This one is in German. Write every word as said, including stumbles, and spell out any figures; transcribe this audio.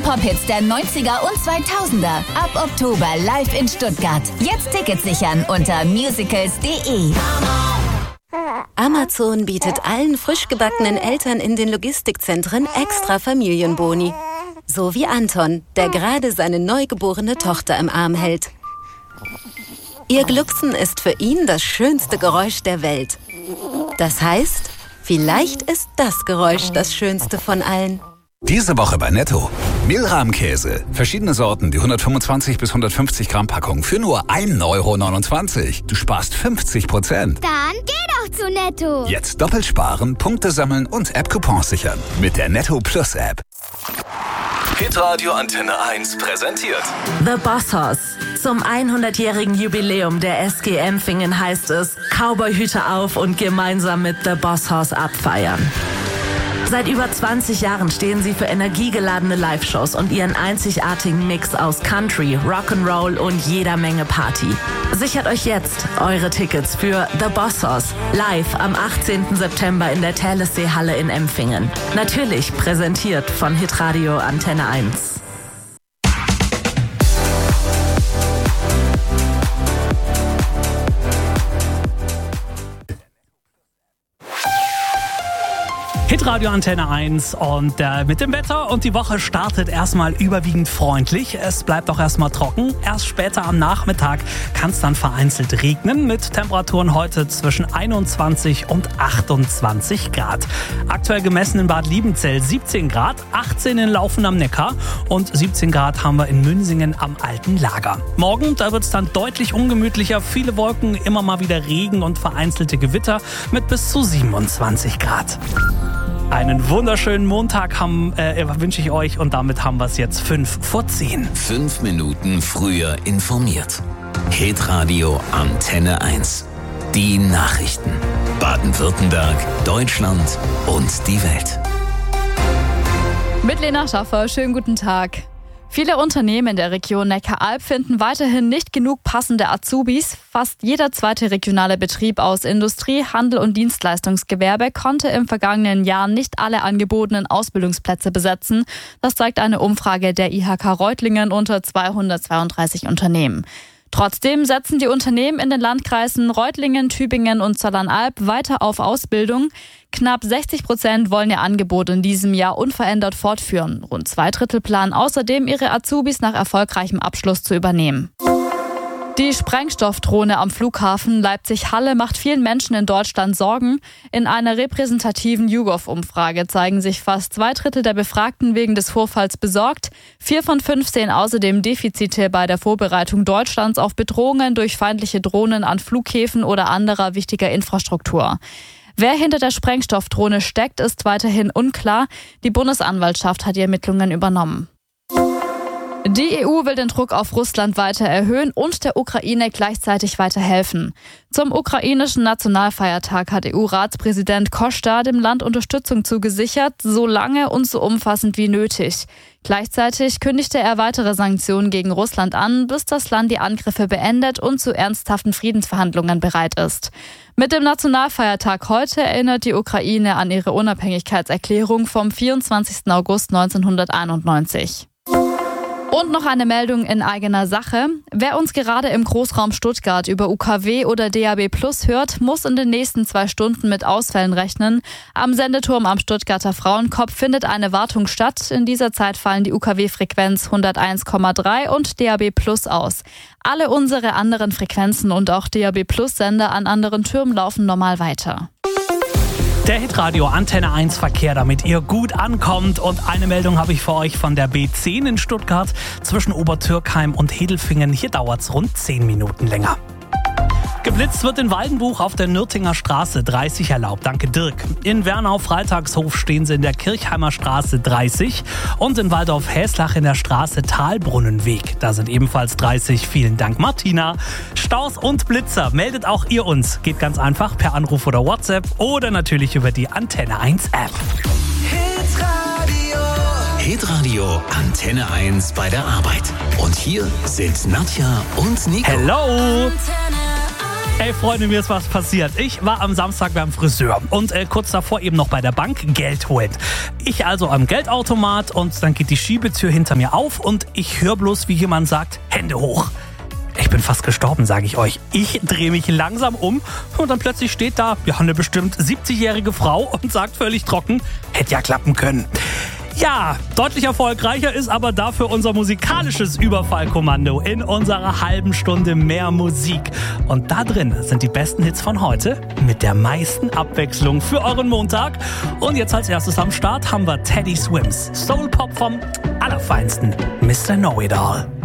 Pop-Hits der neunziger und zweitausender. Ab Oktober live in Stuttgart. Jetzt Tickets sichern unter musicals punkt de. Amazon bietet allen frisch gebackenen Eltern in den Logistikzentren extra Familienboni. So wie Anton, der gerade seine neugeborene Tochter im Arm hält. Ihr Glucksen ist für ihn das schönste Geräusch der Welt. Das heißt, vielleicht ist das Geräusch das schönste von allen. Diese Woche bei Netto. Mehlrahmkäse. Verschiedene Sorten, die hundertfünfundzwanzig bis hundertfünfzig Gramm Packung für nur ein Euro neunundzwanzig. Du sparst fünfzig Prozent. Dann geh doch zu Netto. Jetzt doppelt sparen, Punkte sammeln und App-Coupons sichern. Mit der Netto Plus App. Hitradio Antenne eins präsentiert The Boss Hoss. Zum hundertjährigen Jubiläum der S G Empfingen heißt es, Cowboyhüte auf und gemeinsam mit The Boss Hoss abfeiern. Seit über zwanzig Jahren stehen sie für energiegeladene Live-Shows und ihren einzigartigen Mix aus Country, Rock'n'Roll und jeder Menge Party. Sichert euch jetzt eure Tickets für The Boss Hoss live am achtzehnten September in der Thalessee-Halle in Empfingen. Natürlich präsentiert von Hitradio Antenne eins. Hitradio Antenne eins und äh, mit dem Wetter und die Woche startet erstmal überwiegend freundlich. Es bleibt auch erstmal trocken. Erst später am Nachmittag kann es dann vereinzelt regnen mit Temperaturen heute zwischen einundzwanzig und achtundzwanzig Grad. Aktuell gemessen in Bad Liebenzell siebzehn Grad, achtzehn in Laufen am Neckar und siebzehn Grad haben wir in Münsingen am Alten Lager. Morgen, da wird es dann deutlich ungemütlicher. Viele Wolken, immer mal wieder Regen und vereinzelte Gewitter mit bis zu siebenundzwanzig Grad. Einen wunderschönen Montag haben, äh, wünsche ich euch und damit haben wir es jetzt fünf vor zehn. Fünf Minuten früher informiert. Hitradio Antenne eins. Die Nachrichten. Baden-Württemberg, Deutschland und die Welt. Mit Lena Schaffer, schönen guten Tag. Viele Unternehmen der Region Neckaralb finden weiterhin nicht genug passende Azubis. Fast jeder zweite regionale Betrieb aus Industrie, Handel und Dienstleistungsgewerbe konnte im vergangenen Jahr nicht alle angebotenen Ausbildungsplätze besetzen. Das zeigt eine Umfrage der I H K Reutlingen unter zweihundertzweiunddreißig Unternehmen. Trotzdem setzen die Unternehmen in den Landkreisen Reutlingen, Tübingen und Zollernalb weiter auf Ausbildung. Knapp sechzig Prozent wollen ihr Angebot in diesem Jahr unverändert fortführen. Rund zwei Drittel planen außerdem, ihre Azubis nach erfolgreichem Abschluss zu übernehmen. Die Sprengstoffdrohne am Flughafen Leipzig-Halle macht vielen Menschen in Deutschland Sorgen. In einer repräsentativen YouGov-Umfrage zeigen sich fast zwei Drittel der Befragten wegen des Vorfalls besorgt. Vier von fünf sehen außerdem Defizite bei der Vorbereitung Deutschlands auf Bedrohungen durch feindliche Drohnen an Flughäfen oder anderer wichtiger Infrastruktur. Wer hinter der Sprengstoffdrohne steckt, ist weiterhin unklar. Die Bundesanwaltschaft hat die Ermittlungen übernommen. Die E U will den Druck auf Russland weiter erhöhen und der Ukraine gleichzeitig weiter helfen. Zum ukrainischen Nationalfeiertag hat E U-Ratspräsident Costa dem Land Unterstützung zugesichert, so lange und so umfassend wie nötig. Gleichzeitig kündigte er weitere Sanktionen gegen Russland an, bis das Land die Angriffe beendet und zu ernsthaften Friedensverhandlungen bereit ist. Mit dem Nationalfeiertag heute erinnert die Ukraine an ihre Unabhängigkeitserklärung vom vierundzwanzigsten August neunzehnhunderteinundneunzig. Und noch eine Meldung in eigener Sache. Wer uns gerade im Großraum Stuttgart über U K W oder D A B Plus hört, muss in den nächsten zwei Stunden mit Ausfällen rechnen. Am Sendeturm am Stuttgarter Frauenkopf findet eine Wartung statt. In dieser Zeit fallen die U K W-Frequenz hunderteins Komma drei und D A B Plus aus. Alle unsere anderen Frequenzen und auch D A B Plus-Sender an anderen Türmen laufen normal weiter. Der Hitradio Antenne eins Verkehr, damit ihr gut ankommt. Und eine Meldung habe ich für euch von der B zehn in Stuttgart zwischen Obertürkheim und Hedelfingen. Hier dauert es rund zehn Minuten länger. Geblitzt wird in Waldenbuch auf der Nürtinger Straße dreißig erlaubt. Danke Dirk. In Wernau-Freitagshof stehen sie in der Kirchheimer Straße dreißig und in Waldorf-Häslach in der Straße Talbrunnenweg. Da sind ebenfalls dreißig. Vielen Dank Martina. Staus und Blitzer meldet auch ihr uns. Geht ganz einfach per Anruf oder WhatsApp oder natürlich über die Antenne eins App. Hitradio. Hitradio Antenne eins bei der Arbeit. Und hier sind Nadja und Nico. Hello. Antenne eins. Ey Freunde, mir ist was passiert. Ich war am Samstag beim Friseur und äh, kurz davor eben noch bei der Bank Geld holen. Ich also am Geldautomat und dann geht die Schiebetür hinter mir auf und ich höre bloß, wie jemand sagt, Hände hoch. Ich bin fast gestorben, sage ich euch. Ich drehe mich langsam um und dann plötzlich steht da ja, eine bestimmt siebzigjährige Frau und sagt völlig trocken, hätte ja klappen können. Ja, deutlich erfolgreicher ist aber dafür unser musikalisches Überfallkommando in unserer halben Stunde mehr Musik. Und da drin sind die besten Hits von heute mit der meisten Abwechslung für euren Montag. Und jetzt als erstes am Start haben wir Teddy Swims, Soul Pop vom allerfeinsten Mister Know-It-All.